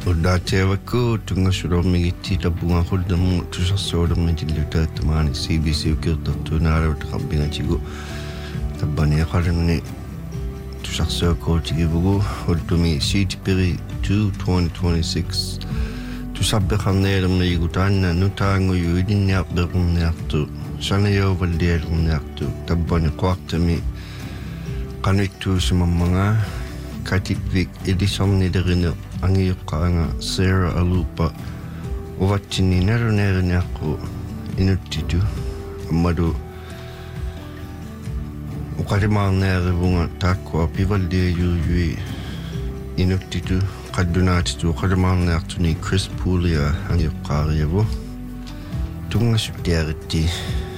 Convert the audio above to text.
Udaatevakku tungassurormigitsi tapungaqullamu tusarsuulermitilutaattumaani CBC ukirtartuunaaravut qabbingatigu tabbaniaqarimni tusarsuakkuutigivugu ultumi siitipiri 2026 tusabbeqarneelermiigu taanna nutaanguyu ilinniarpequrniartu sanayauvallialurniartu tabbani quartami qanuittuusimammaga katipvik edisornilerine angiuqqaanga Sarah Alupa uvatsinni naruneeriniaqqu inuttitu ammadu uqalimaarneerivunga taakkua pivalliayuuyui inuttitu qaddunaatitu uqalimaarneartuni Chris Poolia angiuqqaariavu tungasuttiaritti